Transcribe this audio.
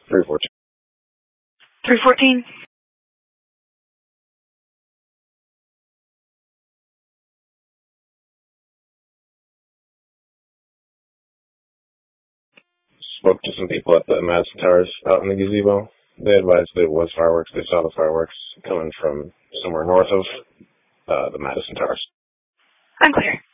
314. 314. Spoke to some people at the Madison Towers out in the gazebo. They advised that it was fireworks. They saw the fireworks coming from somewhere north of the Madison Towers. Unclear.